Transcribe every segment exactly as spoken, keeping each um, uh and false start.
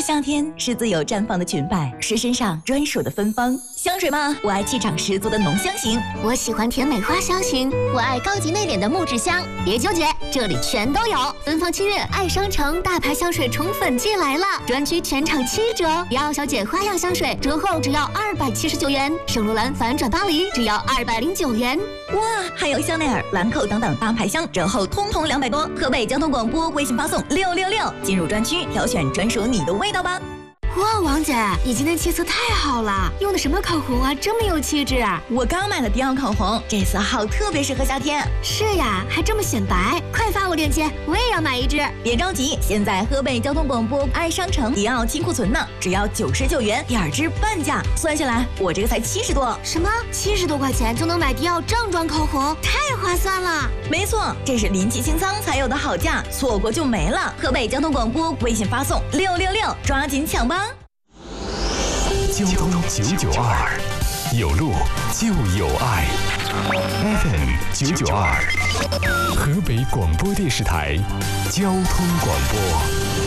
夏天是自由绽放的裙摆，是身上专属的芬芳。香水吗？我爱气场十足的浓香型， 我喜欢甜美花香型，我爱高级内敛的木质香。别纠结，这里全都有。芬芳七月爱商城大牌香水宠粉季来了，专区全场七折，迪奥小姐花样香水折后只要二百七十九元，圣罗兰反转巴黎只要二百零九元。 哇，还有香奈儿、兰蔻等等大牌香折后通通两百多。河北交通广播微信发送六六六，进入专区挑选专属你的味道吧。 哇，王姐，你今天气色太好了，用的什么口红啊，这么有气质啊！ 我刚买了迪奥口红，这色号特别适合夏天。 是呀，还这么显白，快发我链接，我也要买一支。 别着急，现在河北交通广播爱商城迪奥清库存呢，只要九十九元，第二支半价，算下来我这个才七十多。 什么？七十多块钱就能买迪奥正装口红，太划算了！ 没错，这是临期清仓才有的好价，错过就没了。河北交通广播微信发送六六六，抓紧抢吧！ 交通九九二，有路就有爱。F M 九九二，河北广播电视台交通广播。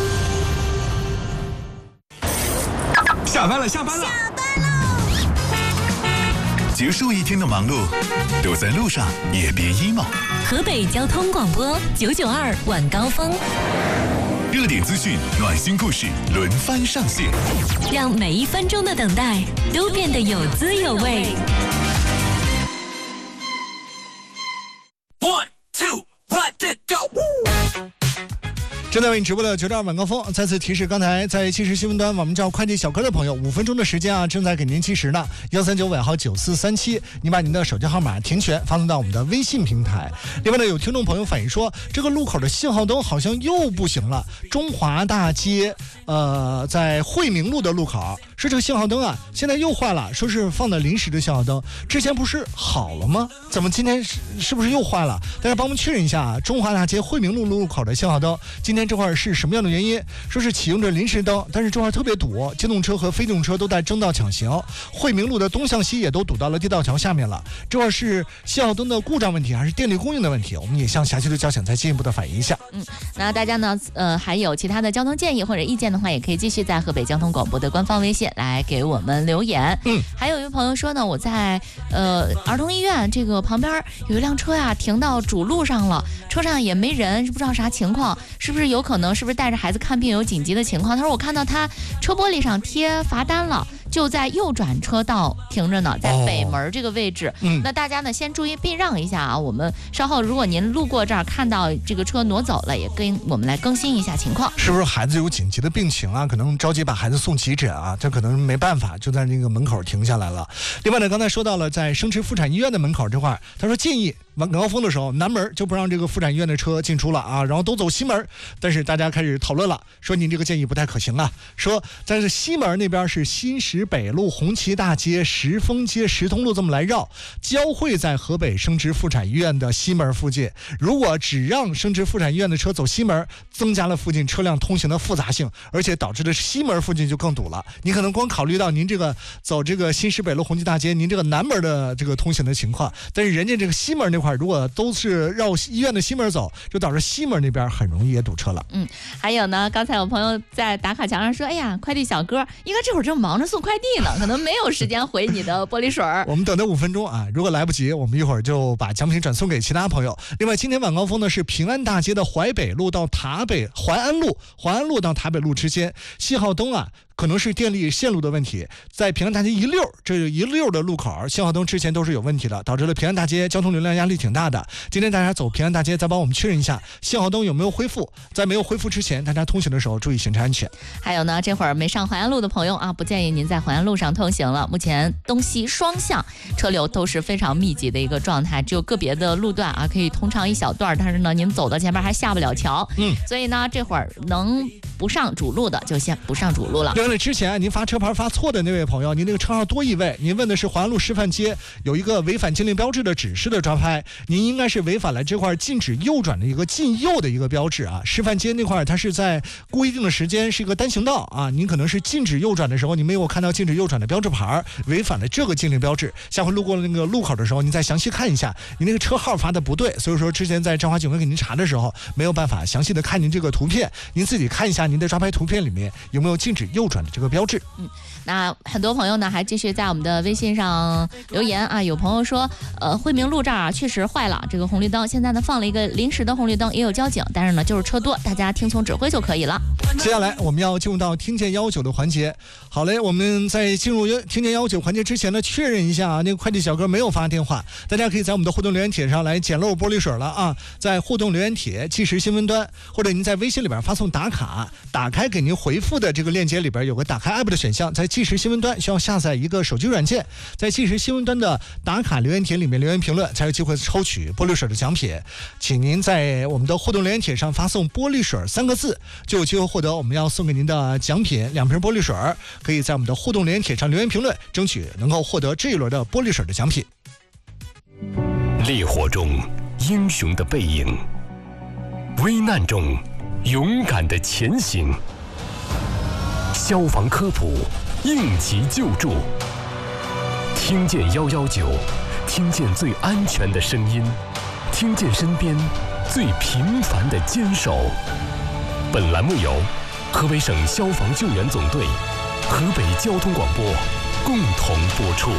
下班了，下班了， 下班喽！ 结束一天的忙碌，都在路上也别 emo。 河北交通广播九九二晚高峰。 热点资讯、暖心故事轮番上线， 让每一分钟的等待都变得有滋有味。 One two let it go。 正在为你直播的九点二晚高峰，再次提示刚才在即时新闻端我们叫快递小哥的朋友，五分钟的时间啊，正在给您计时呢。幺三九尾号九四三七，你把您的手机号码填全，发送到我们的微信平台。另外呢，有听众朋友反映说，这个路口的信号灯好像又不行了。中华大街，呃，在惠民路的路口，说这个信号灯啊，现在又坏了，说是放的临时的信号灯，之前不是好了吗？怎么今天是是不是又坏了？大家帮我们确认一下啊，中华大街惠民路路口的信号灯，今天这块是什么样的原因？说是启用着临时灯，但是这块特别堵，机动车和非机动车都在争道抢行，惠民路的东向西也都堵到了地道桥下面了。这块是信号灯的故障问题，还是电力供应的问题？我们也向辖区的交警再进一步的反映一下。 嗯，那大家呢，呃，还有其他的交通建议或者意见的话，也可以继续在河北交通广播的官方微信来给我们留言。 嗯， 还有一位朋友说呢，我在呃儿童医院这个旁边有一辆车呀，停到主路上了，车上也没人，不知道啥情况，是不是有可能？是不是带着孩子看病有紧急的情况？他说我看到他车玻璃上贴罚单了，就在右转车道停着呢，在北门这个位置。 哦嗯、 那大家呢先注意避让一下啊。我们稍后如果您路过这儿看到这个车挪走了，也跟我们来更新一下情况。 是不是孩子有紧急的病情啊？可能着急把孩子送急诊啊，这可能没办法，就在那个门口停下来了。另外呢，刚才说到了在生殖妇产医院的门口这块，他说建议晚高峰的时候南门就不让这个妇产医院的车进出了啊，然后都走西门。但是大家开始讨论了，说您这个建议不太可行啊。说在这西门那边是新石北路、红旗大街、石峰街、石通路这么来绕，交汇在河北生殖妇产医院的西门附近。如果只让生殖妇产医院的车走西门，增加了附近车辆通行的复杂性，而且导致的西门附近就更堵了。你可能光考虑到您这个走这个新石北路、红旗大街，您这个南门的这个通行的情况，但是人家这个西门那块如果都是绕医院的西门走，就导致西门那边很容易也堵车了。 嗯，还有呢，刚才有朋友在打卡墙上说，哎呀，快递小哥应该这会儿正忙着送快递呢，可能没有时间回你的玻璃水。 我们等他五分钟啊，如果来不及，我们一会儿就把奖品转送给其他朋友。另外，今天晚高峰呢是平安大街的淮北路到塔北淮安路，淮安路到塔北路之间，信号灯啊可能是电力线路的问题，在平安大街一溜这一溜的路口，信号灯之前都是有问题的，导致了平安大街交通流量压力挺大的。今天大家走平安大街，再帮我们确认一下信号灯有没有恢复，在没有恢复之前，大家通行的时候注意行车安全。 还有呢，这会儿没上淮安路的朋友啊，不建议您在淮安路上通行了。目前东西双向车流都是非常密集的一个状态，只有个别的路段啊可以通畅一小段，但是呢，您走到前面还下不了桥。 嗯， 所以呢，这会儿能不上主路的就先不上主路了。 为了之前您发车牌发错的那位朋友，您那个车号多一位，您问的是华安路师范街有一个违反禁令标志的指示的抓拍，您应该是违反了这块禁止右转的一个禁右的一个标志啊。师范街那块它是在规定的时间是一个单行道啊，您可能是禁止右转的时候，你没有看到禁止右转的标志牌，违反了这个禁令标志。下回路过那个路口的时候，您再详细看一下，您那个车号发的不对，所以说之前在张华警官给您查的时候，没有办法详细的看您这个图片，您自己看一下您的抓拍图片里面有没有禁止右转的这个标志。 嗯，那很多朋友呢还继续在我们的微信上留言啊，有朋友说，呃，惠民路这儿啊确实坏了，这个红绿灯现在呢放了一个临时的红绿灯，也有交警，但是呢就是车多，大家听从指挥就可以了。 接下来我们要进入到听见幺九的环节。好嘞，我们在进入听见幺九环节之前呢，确认一下啊，那个快递小哥没有发电话，大家可以在我们的互动留言帖上来捡漏玻璃水了啊，在互动留言帖即时新闻端，或者您在微信里边发送打卡，打开给您回复的这个链接里边有个打开 app 的选项，在即时新闻端需要下载一个手机软件，在即时新闻端的打卡留言帖里面留言评论，才有机会抽取玻璃水的奖品。请您在我们的互动留言帖上发送玻璃水三个字，就有机会获得我们要送给您的奖品，两瓶玻璃水，可以在我们的互动留言帖上留言评论，争取能够获得这一轮的玻璃水的奖品。 烈火中英雄的背影，危难中勇敢的前行，消防科普，应急救助，听见一一九，听见最安全的声音，听见身边最平凡的坚守。本栏目由河北省消防救援总队、河北交通广播共同播出。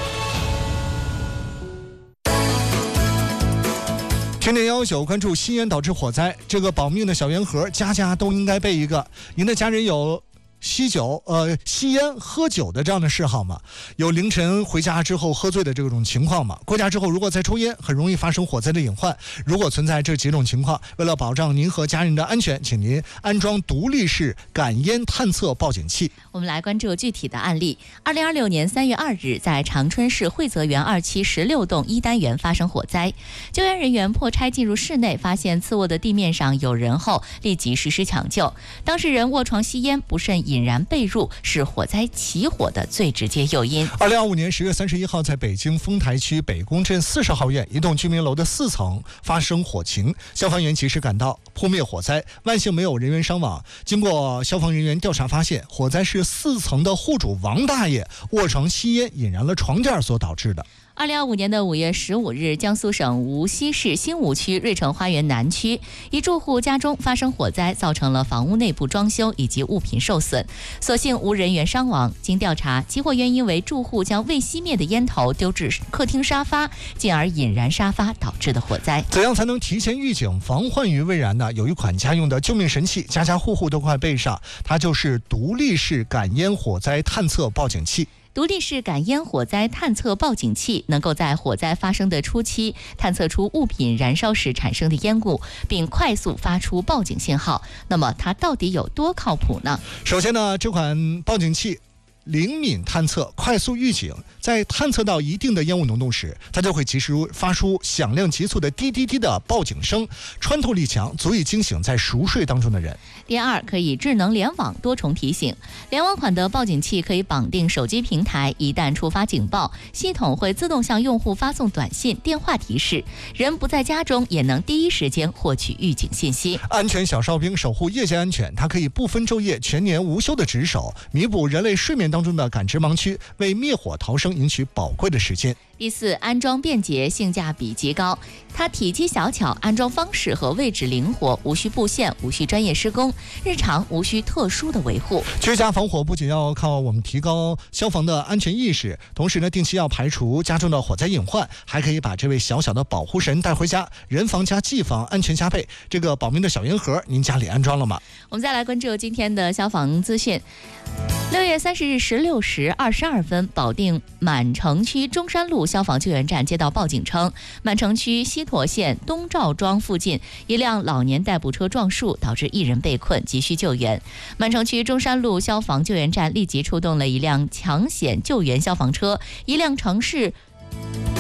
天天幺九关注吸烟导致火灾，这个保命的小烟盒，家家都应该备一个。您的家人有吸酒、呃吸烟、喝酒的这样的嗜好吗？有凌晨回家之后喝醉的这种情况吗？回家之后如果再抽烟，很容易发生火灾的隐患。如果存在这几种情况，为了保障您和家人的安全，请您安装独立式感烟探测报警器。 我们来关注具体的案例。二零二六年三月二日，在长春市惠泽园二期十六栋一单元发生火灾，救援人员破拆进入室内，发现次卧的地面上有人后，立即实施抢救。当事人卧床吸烟，不慎引燃被褥，是火灾起火的最直接诱因。 二零二五年十月三十一号，在北京丰台区北宫镇四十号院一栋居民楼的四层发生火情，消防员及时赶到扑灭火灾，万幸没有人员伤亡。经过消防人员调查发现，火灾是四层的户主王大爷卧床吸烟引燃了床垫所导致的。 二零二五年的五月十五日，江苏省无锡市新吴区瑞城花园南区一住户家中发生火灾，造成了房屋内部装修以及物品受损，所幸无人员伤亡。经调查，起火原因为住户将未熄灭的烟头丢至客厅沙发，进而引燃沙发导致的火灾。 怎样才能提前预警，防患于未然呢？有一款家用的救命神器，家家户户都快备上，它就是独立式感烟火灾探测报警器。 独立式感烟火灾探测报警器能够在火灾发生的初期探测出物品燃烧时产生的烟雾，并快速发出报警信号。那么它到底有多靠谱呢？ 首先呢，这款报警器灵敏探测，快速预警，在探测到一定的烟雾浓度时，它就会及时发出响亮急促的滴滴滴的报警声，穿透力强，足以惊醒在熟睡当中的人。 第二，可以智能联网多重提醒。联网款的报警器可以绑定手机平台，一旦触发警报，系统会自动向用户发送短信、电话提示，人不在家中也能第一时间获取预警信息。 安全小哨兵守护夜间安全，它可以不分昼夜、全年无休的值守，弥补人类睡眠当中的感知盲区，为灭火逃生赢取宝贵的时间。 第四，安装便捷，性价比极高。它体积小巧，安装方式和位置灵活，无需布线，无需专业施工，日常无需特殊的维护。 居家防火不仅要靠我们提高消防的安全意识，同时呢，定期要排除家中的火灾隐患，还可以把这位小小的保护神带回家，人防加技防，安全加倍。这个保命的小烟盒，您家里安装了吗？ 我们再来关注今天的消防资讯。六月三十日十六时二十二分，保定满城区中山路消防救援站接到报警称，满城区西坨县东赵庄附近一辆老年代步车撞树，导致一人被困，急需救援。满城区中山路消防救援站立即出动了一辆抢险救援消防车，一辆城市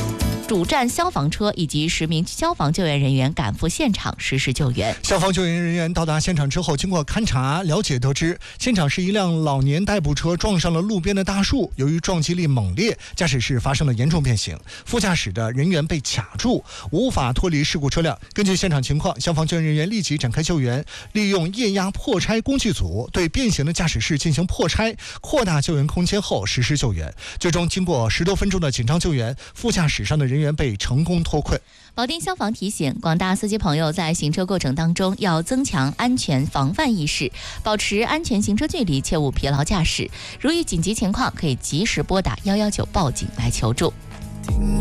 主战消防车以及十名消防救援人员赶赴现场实施救援。 消防救援人员到达现场之后，经过勘查了解得知，现场是一辆老年代步车撞上了路边的大树，由于撞击力猛烈，驾驶室发生了严重变形，副驾驶的人员被卡住，无法脱离事故车辆。根据现场情况，消防救援人员立即展开救援，利用液压破拆工具组对变形的驾驶室进行破拆，扩大救援空间后实施救援。最终经过十多分钟的紧张救援，副驾驶上的人员被成功脱困。 保定消防提醒广大司机朋友，在行车过程当中要增强安全防范意识，保持安全行车距离，切勿疲劳驾驶。如遇紧急情况，可以及时拨打一一九报警来求助。